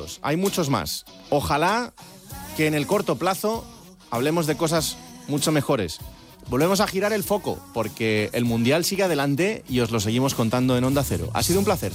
asuntos, hay muchos más. Ojalá que en el corto plazo hablemos de cosas mucho mejores. Volvemos a girar el foco, porque el Mundial sigue adelante y os lo seguimos contando en Onda Cero. Ha sido un placer.